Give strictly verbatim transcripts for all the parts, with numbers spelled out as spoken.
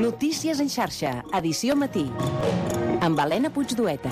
Notícies en xarxa, edició matí, amb Helena Puigdueta.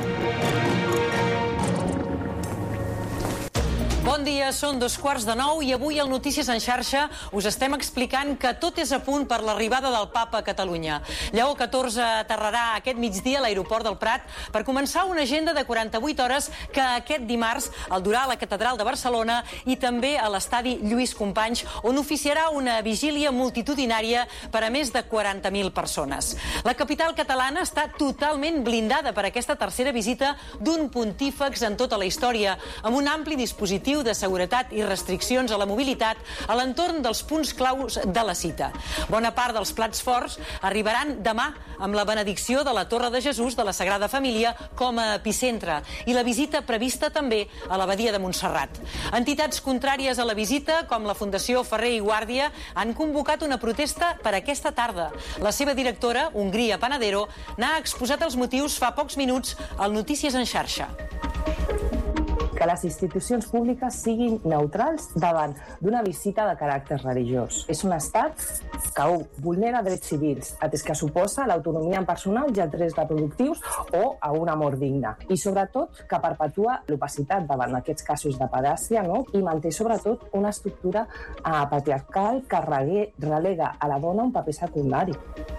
Bon dia, són dos quarts de nou i avui al Notícies en xarxa us estem explicant que tot és a punt per l'arribada del Papa a Catalunya. Lleó catorze aterrarà aquest migdia a l'aeroport del Prat per començar una agenda de quaranta-vuit hores que aquest dimarts el durà a la Catedral de Barcelona i també a l'estadi Lluís Companys, on oficiarà una vigília multitudinària per a més de quaranta mil persones. La capital catalana està totalment blindada per aquesta tercera visita d'un pontífex en tota la història, amb un ampli dispositiu de seguretat i restriccions a la mobilitat a l'entorn dels punts claus de la cita. Bona part dels plats forts arribaran demà amb la benedicció de la Torre de Jesús de la Sagrada Família com a epicentre i la visita prevista també a l'Abadia de Montserrat. Entitats contràries a la visita, com la Fundació Ferrer i Guàrdia, han convocat una protesta per aquesta tarda. La seva directora, Hongria Panadero, n'ha exposat els motius fa pocs minuts al Notícies en xarxa. Que les institucions públiques siguin neutrals davant d'una visita de caràcter religiós. És un estat que vulnera drets civils, atès que suposa l'autonomia personal i els drets reproductius o a un amor digne. I sobretot que perpetua l'opacitat davant aquests casos de pedàcia, no? I manté sobretot una estructura eh, patriarcal que relega a la dona un paper secundari.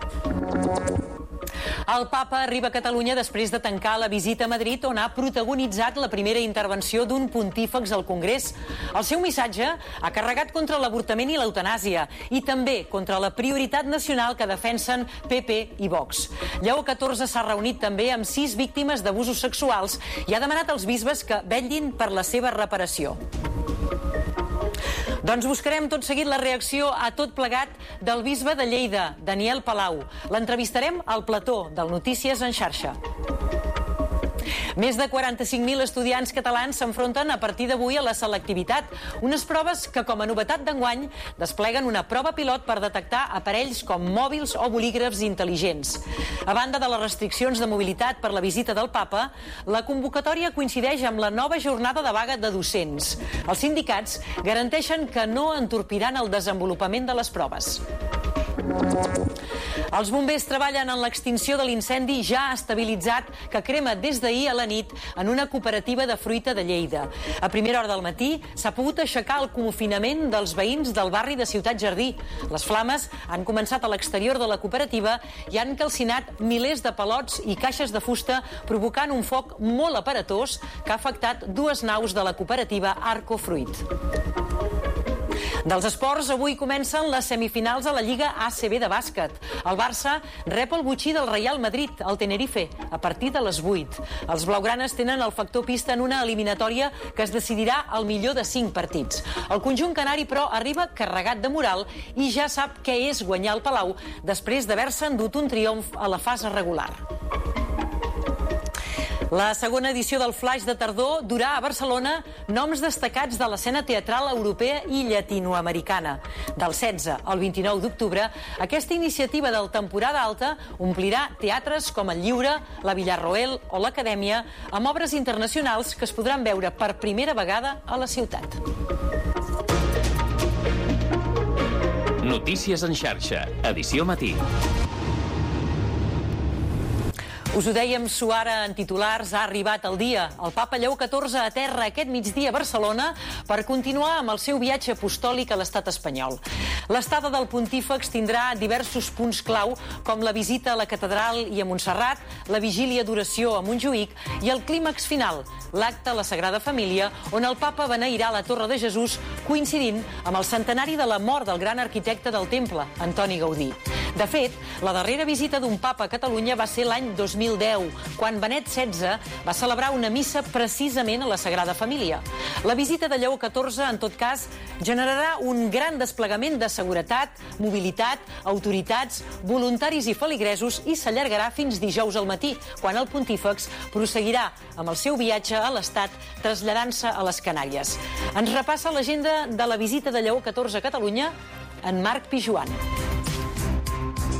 El Papa arriba a Catalunya després de tancar la visita a Madrid, on ha protagonitzat la primera intervenció d'un pontífex al Congrés. El seu missatge ha carregat contra l'avortament i l'eutanàsia i també contra la prioritat nacional que defensen P P i Vox. Lleó catorze s'ha reunit també amb sis víctimes d'abusos sexuals i ha demanat als bisbes que vetllin per la seva reparació. Doncs buscarem tot seguit la reacció a tot plegat del bisbe de Lleida, Daniel Palau. L'entrevistarem al plató del Notícies en xarxa. Més de quaranta-cinc mil estudiants catalans s'enfronten a partir d'avui a la selectivitat, unes proves que, com a novetat d'enguany, despleguen una prova pilot per detectar aparells com mòbils o bolígrafs intel·ligents. A banda de les restriccions de mobilitat per la visita del Papa, la convocatòria coincideix amb la nova jornada de vaga de docents. Els sindicats garanteixen que no entorpiran el desenvolupament de les proves. Els bombers treballen en l'extinció de l'incendi ja estabilitzat que crema des d'ahir a la nit en una cooperativa de fruita de Lleida. A primera hora del matí s'ha pogut aixecar el confinament dels veïns del barri de Ciutat Jardí. Les flames han començat a l'exterior de la cooperativa i han calcinat milers de palots i caixes de fusta, provocant un foc molt aparatós que ha afectat dues naus de la cooperativa Arco Fruit. Dels esports, avui comencen les semifinals a la Lliga A C B de bàsquet. El Barça rep el botxí del Real Madrid, al Tenerife, a partir de les vuit. Els blaugranes tenen el factor pista en una eliminatòria que es decidirà al millor de cinc partits. El conjunt canari, però, arriba carregat de moral i ja sap què és guanyar el Palau després d'haver-se endut un triomf a la fase regular. La segona edició del Flaix de Tardor durà a Barcelona noms destacats de l'escena teatral europea i llatinoamericana. Del setze al vint-i-nou d'octubre, aquesta iniciativa del Temporada Alta omplirà teatres com el Lliure, la Villarroel o l'Acadèmia, amb obres internacionals que es podran veure per primera vegada a la ciutat. Notícies en xarxa, edició matí. Us ho dèiem suar en titulars, ha arribat el dia. El Papa Lleó catorze aterra aquest migdia a Barcelona per continuar amb el seu viatge apostòlic a l'estat espanyol. L'estada del pontífex tindrà diversos punts clau, com la visita a la catedral i a Montserrat, la vigília d'oració a Montjuïc i el clímax final, l'acte a la Sagrada Família, on el Papa beneirà la Torre de Jesús, coincidint amb el centenari de la mort del gran arquitecte del temple, Antoni Gaudí. De fet, la darrera visita d'un papa a Catalunya va ser l'any dos mil deu, quan Benet setze va celebrar una missa precisament a la Sagrada Família. La visita de Lleó catorze, en tot cas, generarà un gran desplegament de seguretat, mobilitat, autoritats, voluntaris i feligresos i s'allargarà fins dijous al matí, quan el pontífex prosseguirà amb el seu viatge a l'estat, traslladant-se a les Canàries. Ens repassa l'agenda de la visita de Lleó catorze a Catalunya en Marc Pijuan.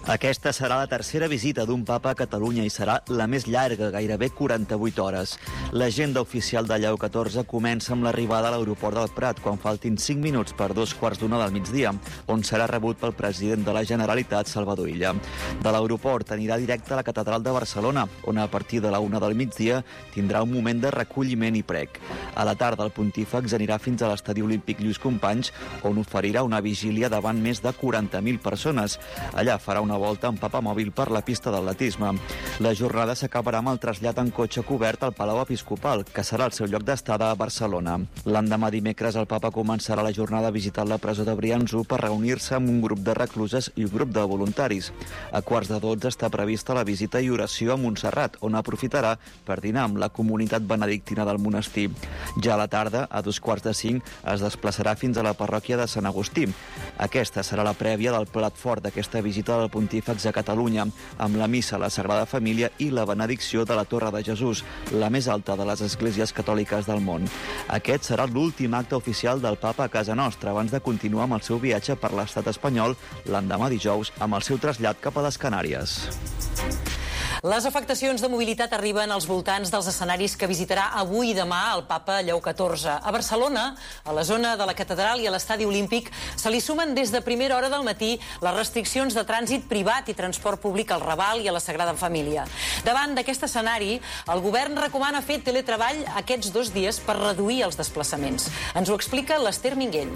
Aquesta serà la tercera visita d'un papa a Catalunya i serà la més llarga, gairebé quaranta-vuit hores. L'agenda oficial de Lleó catorze comença amb l'arribada a l'aeroport del Prat, quan faltin cinc minuts per dos quarts d'una del migdia, on serà rebut pel president de la Generalitat, Salvador Illa. De l'aeroport anirà directe a la Catedral de Barcelona, on a partir de la una del migdia tindrà un moment de recolliment i prec. A la tarda el pontífex anirà fins a l'Estadi Olímpic Lluís Companys, on oferirà una vigília davant més de quaranta mil persones. Allà farà una volta amb papa mòbil per la pista d'atletisme. La jornada s'acabarà amb el trasllat en cotxe cobert al Palau Episcopal, que serà el seu lloc d'estada a Barcelona. L'endemà dimecres el papa començarà la jornada visitant la presó de Brianço per reunir-se amb un grup de recluses i un grup de voluntaris. A quarts de dotze està prevista la visita i oració a Montserrat, on aprofitarà per dinar amb la comunitat benedictina del monestir. Ja a la tarda, a dos quarts de cinc, es desplaçarà fins a la parròquia de Sant Agustí. Aquesta serà la prèvia del plat fort d'aquesta visita del pontífex a Catalunya, amb la missa a la Sagrada Família i la benedicció de la Torre de Jesús, la més alta de les esglésies catòliques del món. Aquest serà l'últim acte oficial del papa a casa nostra, abans de continuar amb el seu viatge per l'estat espanyol l'endemà dijous amb el seu trasllat cap a les Canàries. Les afectacions de mobilitat arriben als voltants dels escenaris que visitarà avui i demà el papa Lleó catorze. A Barcelona, a la zona de la Catedral i a l'Estadi Olímpic, se li sumen des de primera hora del matí les restriccions de trànsit privat i transport públic al Raval i a la Sagrada Família. Davant d'aquest escenari, el govern recomana fer teletreball aquests dos dies per reduir els desplaçaments. Ens ho explica l'Ester Minguell.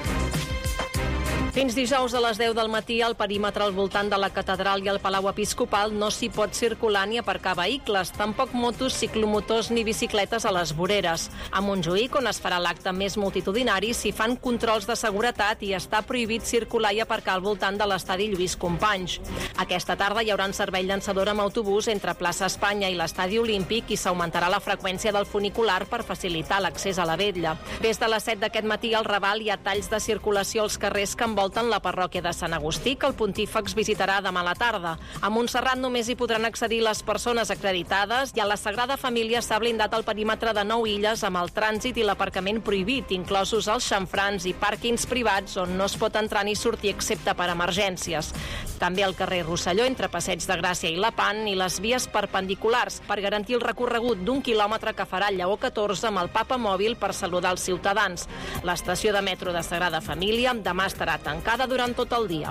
Fins dijous a les deu del matí, al perímetre al voltant de la Catedral i el Palau Episcopal no s'hi pot circular ni aparcar vehicles, tampoc motos, ciclomotors ni bicicletes a les voreres. A Montjuïc, on es farà l'acte més multitudinari, s'hi fan controls de seguretat i està prohibit circular i aparcar al voltant de l'Estadi Lluís Companys. Aquesta tarda hi haurà un servei llançador amb autobús entre Plaça Espanya i l'Estadi Olímpic i s'augmentarà la freqüència del funicular per facilitar l'accés a la vetlla. Des de les set d'aquest matí al Raval hi ha talls de circulació als carrers que envolten la parròquia de Sant Agustí, que el pontífex visitarà demà a la tarda. A Montserrat només hi podran accedir les persones acreditades i a la Sagrada Família s'ha blindat el perímetre de nou illes amb el trànsit i l'aparcament prohibit, inclosos els xamfrans i pàrquings privats on no es pot entrar ni sortir excepte per emergències. També al carrer Rosselló, entre Passeig de Gràcia i Lepant, i les vies perpendiculars per garantir el recorregut d'un quilòmetre que farà Lleó catorze amb el papa mòbil per saludar els ciutadans. L'estació de metro de Sagrada Família demà estarà tancada durant tot el dia.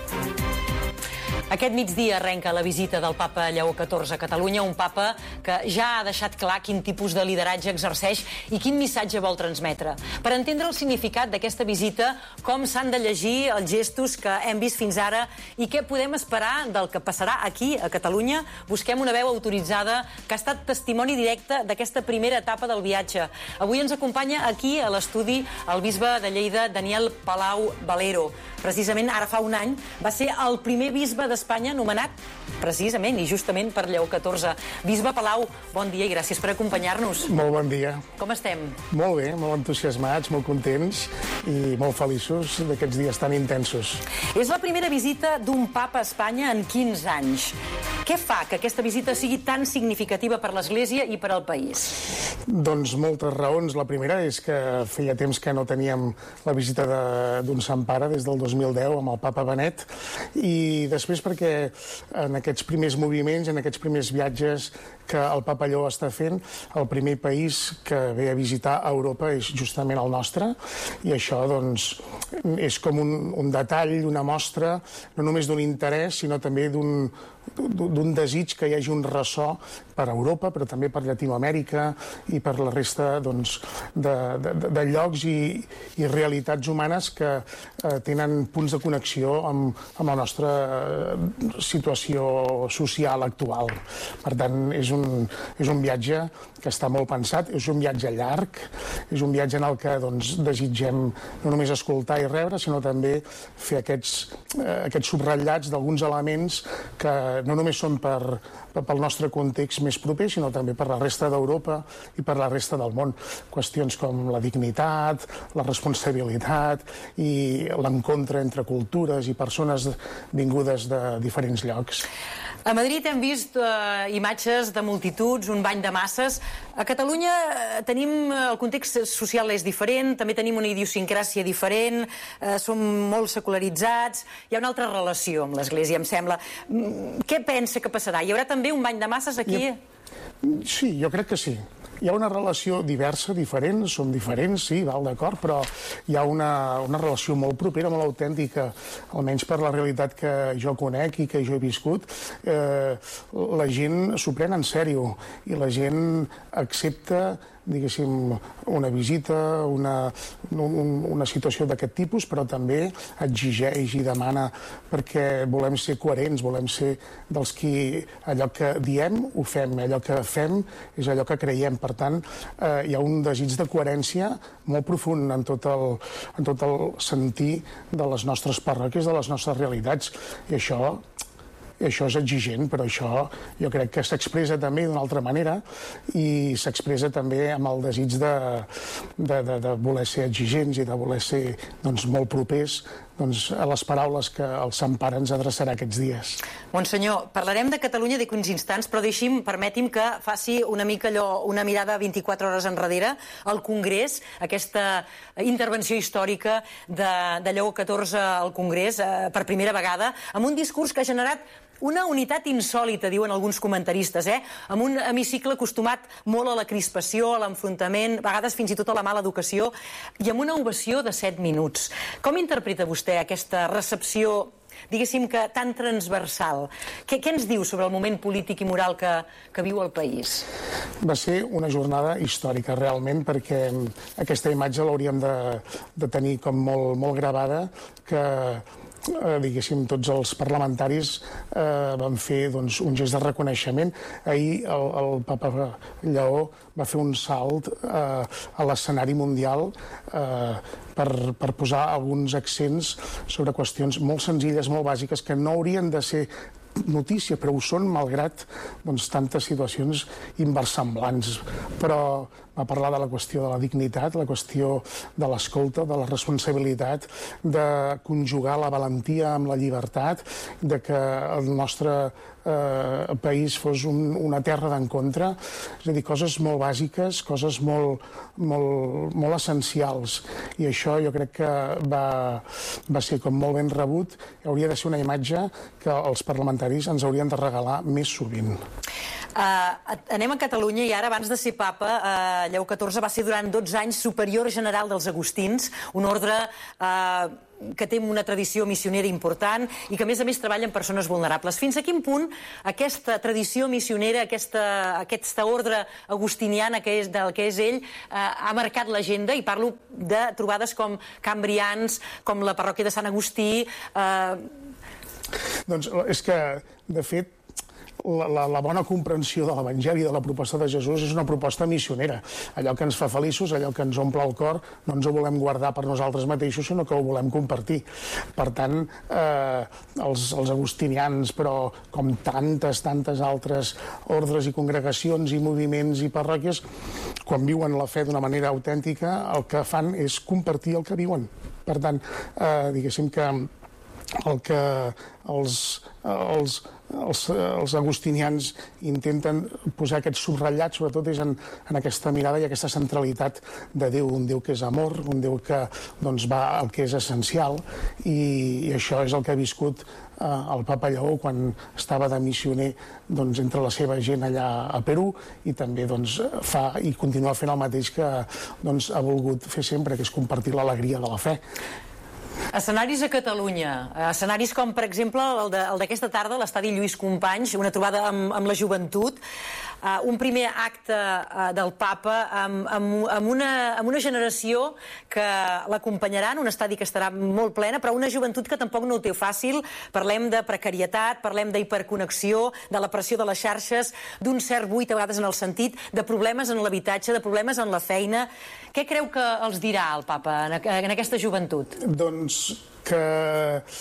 Aquest migdia arrenca la visita del papa Lleó catorze a Catalunya, un papa que ja ha deixat clar quin tipus de lideratge exerceix i quin missatge vol transmetre. Per entendre el significat d'aquesta visita, com s'han de llegir els gestos que hem vist fins ara i què podem esperar del que passarà aquí, a Catalunya, busquem una veu autoritzada que ha estat testimoni directe d'aquesta primera etapa del viatge. Avui ens acompanya aquí, a l'estudi, el bisbe de Lleida, Daniel Palau Valero. Precisament ara fa un any va ser el primer bisbe d'Espanya nomenat precisament i justament per Lleó catorze. Bisbe Palau, bon dia i gràcies per acompanyar-nos. Molt bon dia. Com estem? Molt bé, molt entusiasmats, molt contents i molt feliços d'aquests dies tan intensos. És la primera visita d'un papa a Espanya en quinze anys. Què fa que aquesta visita sigui tan significativa per l'Església i per al país? Doncs moltes raons. La primera és que feia temps que no teníem la visita d'un Sant Pare des del dos mil deu amb el papa Benet, i després perquè en aquests primers moviments, en aquests primers viatges que el papa Lleó està fent, el primer país que ve a visitar a Europa és justament el nostre, i això doncs és com un, un detall, una mostra, no només d'un interès, sinó també d'un d'un desig que hi hagi un ressò per Europa, però també per Llatinoamèrica i per la resta doncs, de, de, de llocs i, i realitats humanes que eh, tenen punts de connexió amb, amb la nostra situació social actual. Per tant, és un, és un viatge que està molt pensat, és un viatge llarg, és un viatge en el que doncs, desitgem no només escoltar i rebre, sinó també fer aquests, eh, aquests subratllats d'alguns elements que no només són per, per, pel nostre context més proper, sinó també per la resta d'Europa i per la resta del món. Qüestions com la dignitat, la responsabilitat i l'encontre entre cultures i persones vingudes de diferents llocs. A Madrid hem vist uh, imatges de multituds, un bany de masses. A Catalunya tenim... El context social és diferent, també tenim una idiosincràsia diferent, eh, som molt secularitzats, hi ha una altra relació amb l'Església, em sembla. Què pensa que passarà? Hi haurà també un bany de masses aquí? Sí, jo crec que sí. Hi ha una relació diversa, diferent, som diferents, sí, val, d'acord, però hi ha una, una relació molt propera, molt autèntica, almenys per la realitat que jo conec i que jo he viscut. Eh, la gent s'ho pren en sèrio i la gent accepta, diguéssim, una visita, una, un, una situació d'aquest tipus, però també exigeix i demana, perquè volem ser coherents, volem ser dels qui allò que diem ho fem, allò que fem és allò que creiem. Per tant, eh, hi ha un desig de coherència molt profund en tot el, en tot el sentir de les nostres parròquies, de les nostres realitats, i això... I això és exigent, però això jo crec que s'expressa també d'una altra manera i s'expressa també amb el desig de, de, de, de voler ser exigents i de voler ser doncs, molt propers doncs, a les paraules que el Sant Pare ens adreçarà aquests dies. Monsenyor, parlarem de Catalunya d'aquí uns instants, però deixi'm, permeti'm que faci una mica allò, una mirada vint-i-quatre hores enrere al Congrés, aquesta intervenció històrica de, de Lleó catorze al Congrés, eh, per primera vegada, amb un discurs que ha generat una unitat insòlita, diuen alguns comentaristes, eh? Amb un hemicicle acostumat molt a la crispació, a l'enfrontament, a vegades fins i tot a la mala educació, i amb una ovació de set minuts. Com interpreta vostè aquesta recepció, diguéssim que tan transversal? Què, què ens diu sobre el moment polític i moral que, que viu el país? Va ser una jornada històrica, realment, perquè aquesta imatge l'hauríem de, de tenir com molt, molt gravada, que Eh, diguéssim, tots els parlamentaris eh, van fer doncs, un gest de reconeixement. Ahir el, el papa Lleó va fer un salt eh, a l'escenari mundial eh, per, per posar alguns accents sobre qüestions molt senzilles, molt bàsiques, que no haurien de ser notícia, però ho són malgrat doncs, tantes situacions inversemblants. Però va parlar de la qüestió de la dignitat, la qüestió de l'escolta, de la responsabilitat, de conjugar la valentia amb la llibertat, de que el nostre eh, país fos un, una terra d'encontre. És a dir, coses molt bàsiques, coses molt, molt, molt essencials. I això jo crec que va, va ser com molt ben rebut. Hauria de ser una imatge que els parlamentaris ens haurien de regalar més sovint. Uh, anem a Catalunya i ara, abans de ser papa, uh, Lleó catorze va ser durant dotze anys superior general dels agustins, un ordre uh, que té una tradició missionera important i que, a més a més, treballa amb persones vulnerables. Fins a quin punt aquesta tradició missionera, aquesta, aquesta ordre agustiniana que és, del que és ell, uh, ha marcat l'agenda? I parlo de trobades com Cambrians, com la parròquia de Sant Agustí... Uh... Doncs és que, de fet, La, la, la bona comprensió de l'Evangeli, de la proposta de Jesús, és una proposta missionera. Allò que ens fa feliços, allò que ens omple el cor, no ens ho volem guardar per nosaltres mateixos, sinó que ho volem compartir. Per tant, eh, els, els agustinians, però com tantes, tantes altres ordres i congregacions i moviments i parròquies, quan viuen la fe d'una manera autèntica, el que fan és compartir el que viuen. Per tant, eh, diguéssim que el que els, els, els, els agustinians intenten posar aquest subratllat, sobretot és en, en aquesta mirada i aquesta centralitat de Déu, un Déu que és amor, un Déu que doncs, va al que és essencial, i, i això és el que ha viscut eh, el papa Lleó quan estava de missioner doncs, entre la seva gent allà a Perú, i també doncs, fa i continua fent el mateix que doncs, ha volgut fer sempre, que és compartir l'alegria de la fe. Escenaris a Catalunya, escenaris com, per exemple, el d'aquesta tarda, a l'estadi Lluís Companys, una trobada amb, amb la joventut, uh, un primer acte uh, del papa amb, amb, amb, una, amb una generació que l'acompanyarà en un estadi que estarà molt plena, però una joventut que tampoc no ho té fàcil. Parlem de precarietat, parlem d'hiperconnexió, de la pressió de les xarxes, d'un cert buit a vegades en el sentit, de problemes en l'habitatge, de problemes en la feina. Què creu que els dirà el papa en, en aquesta joventut? Doncs que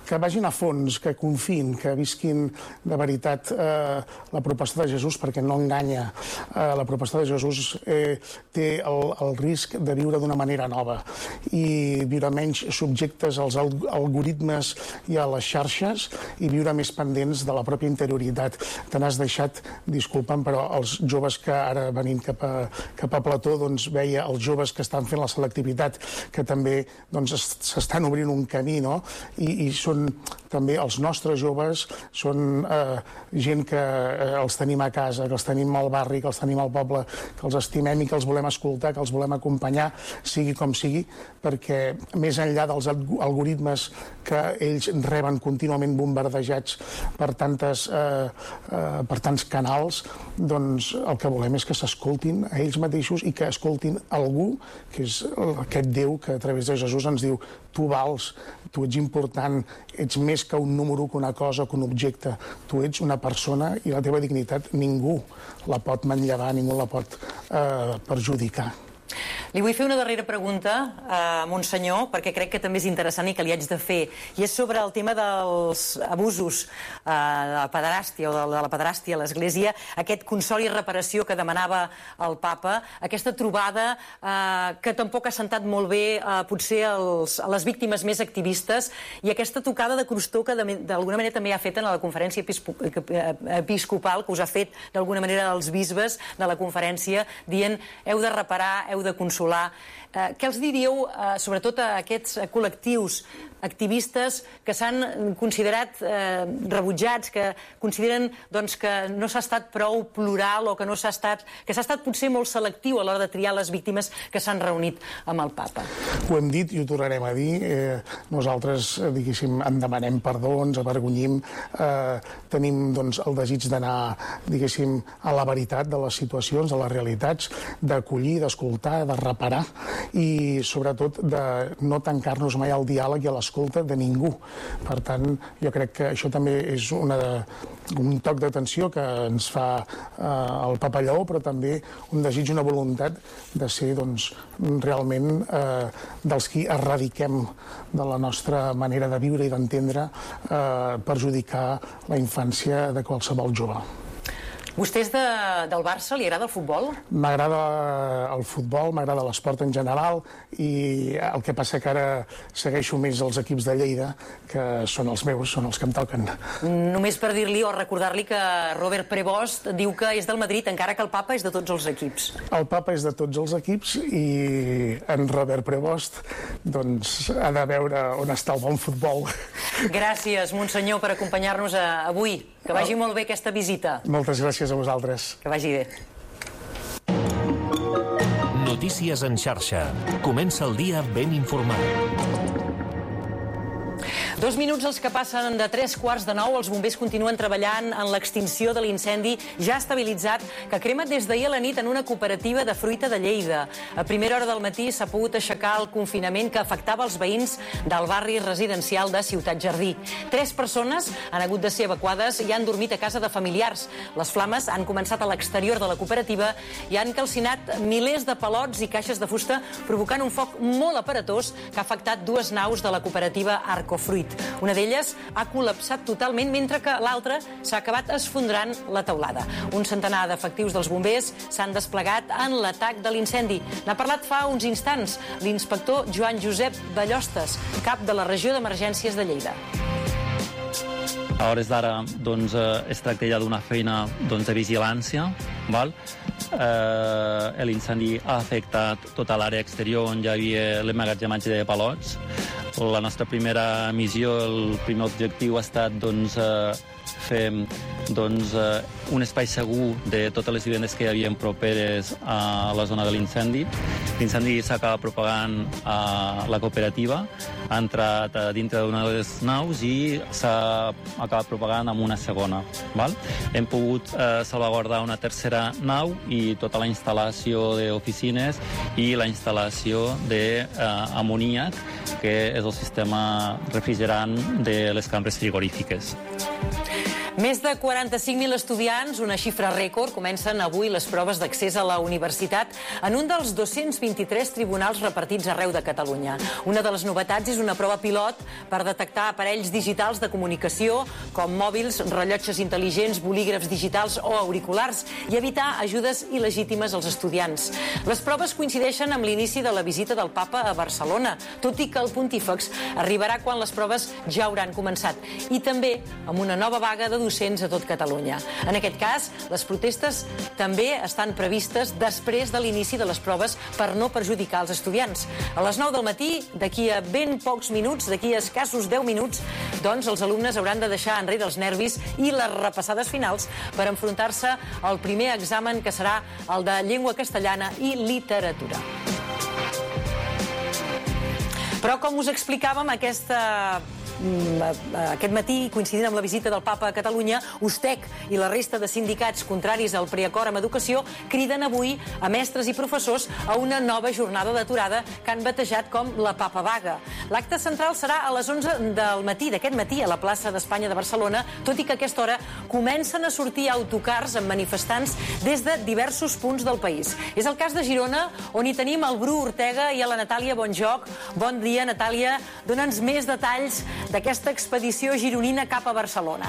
que vagin a fons, que confiïn, que visquin de veritat eh, la proposta de Jesús, perquè no enganya. Eh, la proposta de Jesús eh, té el, el risc de viure d'una manera nova i viure menys subjectes als algoritmes i a les xarxes i viure més pendents de la pròpia interioritat. Te n'has deixat, disculpa'm, però els joves que ara venint cap a, cap a Plató, doncs veia els joves que estan fent la selectivitat, que també doncs, s'estan obrint un camí, no? I, i són també els nostres joves, són eh, gent que eh, els tenim a casa, que els tenim al barri, que els tenim al poble, que els estimem i que els volem escoltar, que els volem acompanyar, sigui com sigui, perquè més enllà dels algoritmes que ells reben contínuament bombardejats per, tantes, eh, eh, per tants canals, doncs el que volem és que s'escoltin a ells mateixos i que escoltin algú, que és aquest Déu que a través de Jesús ens diu: tu vals, tu ets important, ets més que un número, que una cosa, que un objecte. Tu ets una persona i la teva dignitat ningú la pot manllevar, ningú la pot eh, perjudicar. Li vull fer una darrera pregunta a Monsenyor, perquè crec que també és interessant i que li haig de fer, i és sobre el tema dels abusos eh, de la pederàstia o de la pederàstia a l'Església, aquest consol i reparació que demanava el papa, aquesta trobada eh, que tampoc ha sentat molt bé eh, potser als, a les víctimes més activistes, i aquesta tocada de crostó que d'alguna manera també ha fet en la conferència episcopal, que us ha fet d'alguna manera els bisbes de la conferència, dient heu de reparar, heu de consolar. Eh, què els diríeu, eh, sobretot a aquests col·lectius activistes que s'han considerat eh, rebutjats, que consideren doncs, que no s'ha estat prou plural o que no s'ha estat, que s'ha estat potser molt selectiu a l'hora de triar les víctimes que s'han reunit amb el papa? Ho hem dit i ho tornarem a dir. Eh, nosaltres, diguéssim, en demanem perdó, ens avergonyim, eh, tenim doncs, el desig d'anar, diguéssim, a la veritat de les situacions, de les realitats, d'acollir, d'escoltar, de reparar i, sobretot, de no tancar-nos mai al diàleg i a l'escolta de ningú. Per tant, jo crec que això també és una, un toc d'atenció que ens fa eh, el Papa Lleó, però també un desig, una voluntat de ser doncs, realment eh, dels qui erradiquem de la nostra manera de viure i d'entendre eh, perjudicar la infància de qualsevol jove. Vostè és de, del Barça? Li agrada el futbol? M'agrada el futbol, m'agrada l'esport en general i el que passa que ara segueixo més els equips de Lleida, que són els meus, són els que em toquen. Només per dir-li o recordar-li que Robert Prevost diu que és del Madrid, encara que el papa és de tots els equips. El papa és de tots els equips i en Robert Prevost doncs, ha de veure on està el bon futbol. Gràcies, Monsenyor, per acompanyar-nos avui. Que vagi molt bé aquesta visita. Moltes gràcies a vosaltres. Que vagi bé. Notícies en xarxa. Comença el dia ben informat. Dos minuts els que passen de tres quarts de nou. Els bombers continuen treballant en l'extinció de l'incendi ja estabilitzat que crema des d'ahir a la nit en una cooperativa de fruita de Lleida. A primera hora del matí s'ha pogut aixecar el confinament que afectava els veïns del barri residencial de Ciutat Jardí. Tres persones han hagut de ser evacuades i han dormit a casa de familiars. Les flames han començat a l'exterior de la cooperativa i han calcinat milers de palots i caixes de fusta, provocant un foc molt aparatós que ha afectat dues naus de la cooperativa Arcofruit. Una d'elles ha col·lapsat totalment, mentre que l'altra s'ha acabat esfondrant la teulada. Un centenar d'efectius dels bombers s'han desplegat en l'atac de l'incendi. N'ha parlat fa uns instants l'inspector Joan Josep Ballostes, cap de la regió d'emergències de Lleida. A hores d'ara doncs, es tracta ja d'una feina doncs, de vigilància. Val? Eh, L'incendi ha afectat tota l'àrea exterior on hi havia l'emmagatzematge de palots. La nostra primera missió, el primer objectiu ha estat doncs, fer doncs, un espai segur de totes les vivendes que hi havia properes a la zona de l'incendi. L'incendi s'acaba propagant a la cooperativa, ha entrat dintre d'una de les naus i s'ha acabat propagant amb una segona. Val? Hem pogut eh, salvaguardar una tercera nau i tota la instal·lació d'oficines i la instal·lació d'amoníac, que és el sistema refrigerant de les cambres frigorífiques. Més de quaranta-cinc mil estudiants, una xifra rècord, comencen avui les proves d'accés a la universitat en un dels dos-cents vint-i-tres tribunals repartits arreu de Catalunya. Una de les novetats és una prova pilot per detectar aparells digitals de comunicació com mòbils, rellotges intel·ligents, bolígrafs digitals o auriculars i evitar ajudes il·legítimes als estudiants. Les proves coincideixen amb l'inici de la visita del papa a Barcelona, tot i que el pontífex arribarà quan les proves ja hauran començat, i també amb una nova vaga de docents a tot Catalunya. En aquest cas, les protestes també estan previstes després de l'inici de les proves per no perjudicar els estudiants. A les nou del matí, d'aquí a ben pocs minuts, d'aquí a escassos deu minuts, doncs els alumnes hauran de deixar enrere els nervis i les repassades finals per enfrontar-se al primer examen, que serà el de llengua castellana i literatura. Però, com us explicàvem, aquesta... aquest matí, coincidint amb la visita del papa a Catalunya, USTEC i la resta de sindicats contraris al preacord amb educació criden avui a mestres i professors a una nova jornada d'aturada que han batejat com la papa vaga. L'acte central serà a les onze del matí, d'aquest matí, a la plaça d'Espanya de Barcelona, tot i que a aquesta hora comencen a sortir autocars amb manifestants des de diversos punts del país. És el cas de Girona, on hi tenim el Bru Ortega i a la Natàlia Bonjoc. Bon dia, Natàlia. Dóna'ns més detalls d'aquesta expedició gironina cap a Barcelona.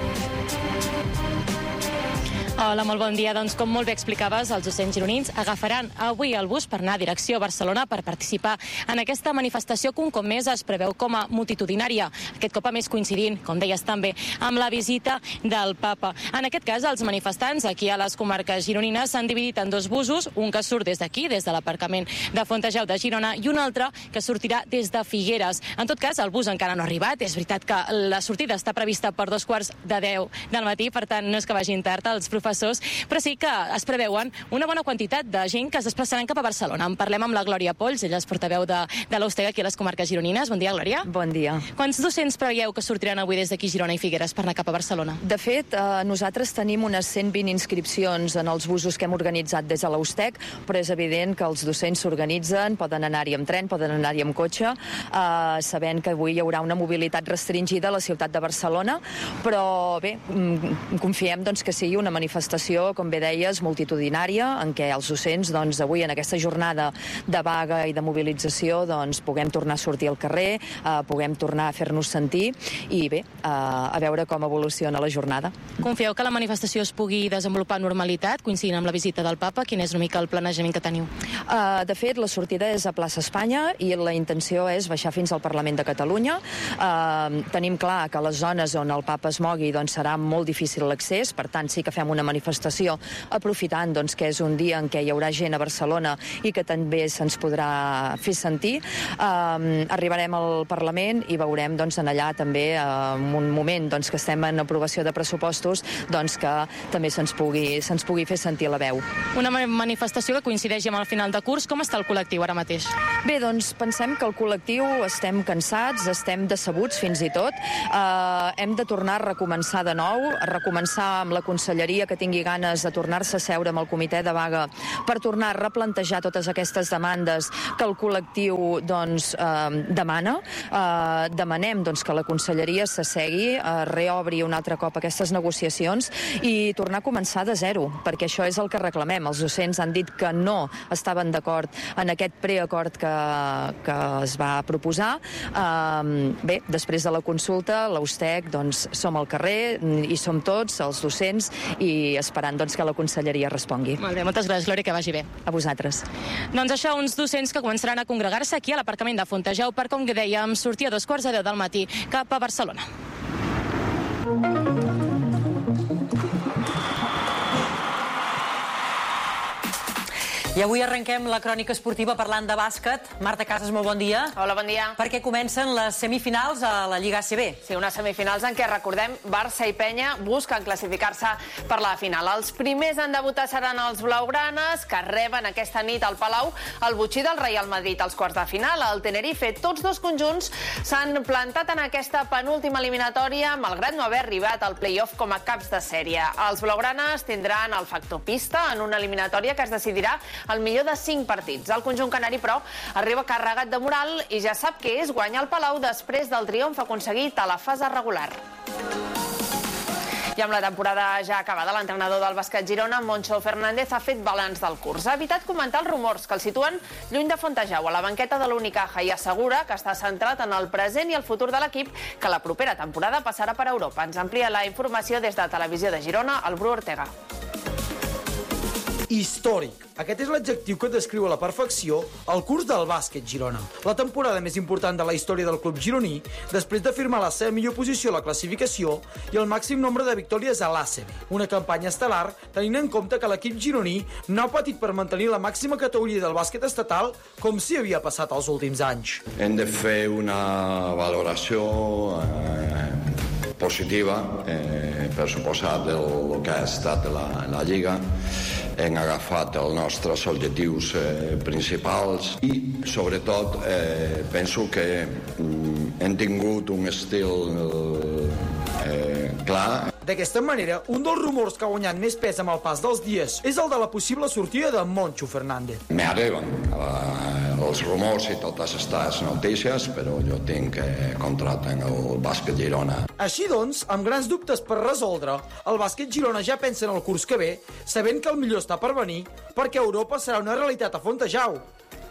Hola, molt bon dia. Doncs, com molt bé explicaves, els docents gironins agafaran avui el bus per anar a direcció a Barcelona per participar en aquesta manifestació que un cop més es preveu com a multitudinària. Aquest cop a més coincidint, com deies també, amb la visita del papa. En aquest cas, els manifestants aquí a les comarques gironines s'han dividit en dos busos, un que surt des d'aquí, des de l'aparcament de Fontejau de Girona, i un altre que sortirà des de Figueres. En tot cas, el bus encara no ha arribat. És veritat que la sortida està prevista per dos quarts de deu del matí, per tant, no és que vagin tard els professors, però sí que es preveuen una bona quantitat de gent que es desplaçaran cap a Barcelona. En parlem amb la Glòria Polls, ella és portaveu de, de l'Ustega aquí a les comarques gironines. Bon dia, Glòria. Bon dia. Quants docents preveieu que sortiran avui des d'aquí Girona i Figueres per anar cap a Barcelona? De fet, eh, nosaltres tenim unes cent vint inscripcions en els busos que hem organitzat des de l'Ustec, però és evident que els docents s'organitzen, poden anar-hi amb tren, poden anar-hi amb cotxe, eh, sabent que avui hi haurà una mobilitat restringida a la ciutat de Barcelona, però bé, confiem doncs, que sigui una manifestació manifestació, com bé deies, multitudinària, en què els docents, doncs, avui en aquesta jornada de vaga i de mobilització, doncs, puguem tornar a sortir al carrer, eh, puguem tornar a fer-nos sentir i bé, eh, a veure com evoluciona la jornada. Confieu que la manifestació es pugui desenvolupar amb normalitat, coincidint amb la visita del papa? Quin és una mica el planejament que teniu? Uh, de fet, la sortida és a plaça Espanya i la intenció és baixar fins al Parlament de Catalunya. Uh, tenim clar que a les zones on el papa es mogui doncs, serà molt difícil l'accés, per tant sí que fem una manifestació aprofitant doncs, que és un dia en què hi haurà gent a Barcelona i que també se'ns podrà fer sentir. Uh, arribarem al Parlament i veurem doncs, en allà també uh, en un moment doncs, que estem en aprovació de pressupostos doncs, que també se'ns pugui, se'ns pugui fer sentir la veu. Una manifestació que coincideix amb el final de curs. Com està el col·lectiu ara mateix? Bé, doncs pensem que el col·lectiu estem cansats, estem decebuts fins i tot. Uh, hem de tornar a recomençar de nou, a recomençar amb la conselleria que tingui ganes de tornar-se a seure amb el comitè de vaga per tornar a replantejar totes aquestes demandes que el col·lectiu doncs, uh, demana. Uh, demanem doncs, que la conselleria s'assegui, uh, reobri un altre cop aquestes negociacions i tornar a començar de zero, perquè això és el que reclamem. Els docents han dit que no estaven d'acord en aquest preacord que, que es va proposar. Uh, bé, després de la consulta, l'Ustec, doncs, som al carrer i som tots, els docents, i esperant doncs, que la conselleria respongui. Molt bé, moltes gràcies, Glòria, que vagi bé. A vosaltres. Doncs això, uns docents que començaran a congregar-se aquí a l'aparcament de Fontejau per, com dèiem, sortir a dos quarts de deu del matí cap a Barcelona. I avui arrenquem la crònica esportiva parlant de bàsquet. Marta Casas, molt bon dia. Hola, bon dia. Perquè comencen les semifinals a la Lliga A C B. Sí, unes semifinals en què, recordem, Barça i Penya busquen classificar-se per la final. Els primers en debutar seran els blaugranes, que reben aquesta nit al Palau el botxí del Real Madrid als quarts de final. El Tenerife, tots dos conjunts s'han plantat en aquesta penúltima eliminatòria, malgrat no haver arribat al play-off com a caps de sèrie. Els blaugranes tindran el factor pista en una eliminatòria que es decidirà el millor de cinc partits. El conjunt canari, però, arriba carregat de moral i ja sap què és guanyar el Palau després del triomf aconseguit a la fase regular. I amb la temporada ja acabada, l'entrenador del bàsquet Girona, Moncho Fernández, ha fet balanç del curs. Ha evitat comentar els rumors que el situen lluny de Fontejau, a la banqueta de l'Unicaja, i assegura que està centrat en el present i el futur de l'equip, que la propera temporada passarà per Europa. Ens amplia la informació des de Televisió de Girona, el Bru Ortega. Històric. Aquest és l'adjectiu que descriu a la perfecció el curs del bàsquet Girona. La temporada més important de la història del club gironí, després de firmar la seva millor posició a la classificació i el màxim nombre de victòries a l'A C B. Una campanya estel·lar, tenint en compte que l'equip gironí no ha patit per mantenir la màxima categoria del bàsquet estatal com si havia passat els últims anys. Hem de fer una valoració eh, positiva, eh, per suposat, del que ha estat la, la Lliga. Hem agafat els nostres objectius eh, principals i, sobretot, eh, penso que mm, hem tingut un estil eh, clar. D'aquesta manera, un dels rumors que ha guanyat més pes amb el pas dels dies és el de la possible sortida de Moncho Fernández. Me arriben eh, els rumors i totes aquestes notícies, però jo tinc eh, contracte en el bàsquet Girona. Així doncs, amb grans dubtes per resoldre, el bàsquet Girona ja pensa en el curs que ve, sabent que el millor està per venir, perquè Europa serà una realitat a Fontejau.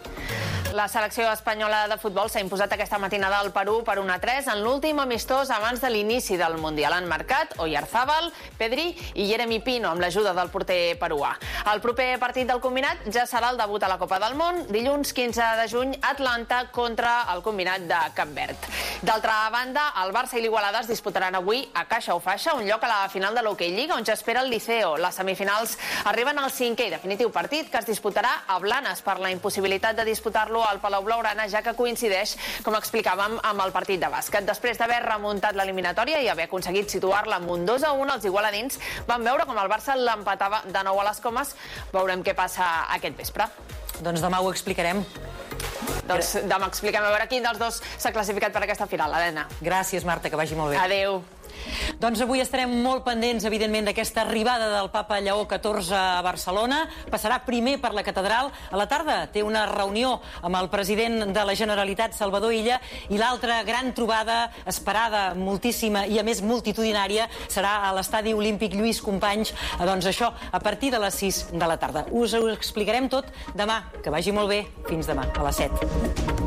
La selecció espanyola de futbol s'ha imposat aquesta matinada al Perú per un a tres en l'últim amistós abans de l'inici del Mundial. Han marcat Oyarzábal, Pedri i Jeremy Pino amb l'ajuda del porter peruà. El proper partit del combinat ja serà el debut a la Copa del Món, dilluns quinze de juny, Atlanta contra el combinat de Cap Verd. D'altra banda, el Barça i l'Igualada es disputaran avui a Caixa o Faixa, un lloc a la final de l'Hockey Lliga on ja espera el Liceo. Les semifinals arriben al cinquè i definitiu partit que es disputarà a Blanes per la impossibilitat de disputar-lo al Palau Blaugrana, ja que coincideix, com explicàvem, amb el partit de bàsquet. Després d'haver remuntat l'eliminatòria i haver aconseguit situar-la amb un dos a un, els igualadins van veure com el Barça l'empatava de nou a les Comes. Veurem què passa aquest vespre. Doncs demà ho explicarem. Doncs demà expliquem a veure quin dels dos s'ha classificat per aquesta final, Helena. Gràcies, Marta, que vagi molt bé. Adéu. Doncs avui estarem molt pendents, evidentment, d'aquesta arribada del papa Lleó catorze a Barcelona. Passarà primer per la catedral. A la tarda té una reunió amb el president de la Generalitat, Salvador Illa, i l'altra gran trobada esperada, moltíssima i, a més, multitudinària, serà a l'Estadi Olímpic Lluís Companys, doncs això, a partir de les sis de la tarda. Us ho explicarem tot demà. Que vagi molt bé. Fins demà, a les set.